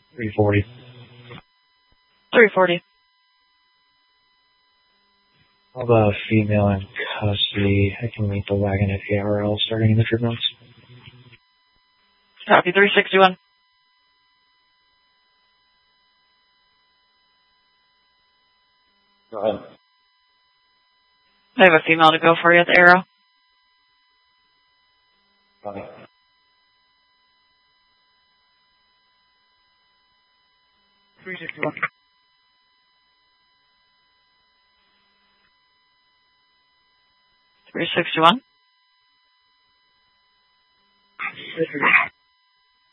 340. 340. I'll have a female in custody. I can meet the wagon at ARL starting in the trip notes. Copy. 361. Go ahead. I have a female to go for you at the Arrow. Copy. 361. 361.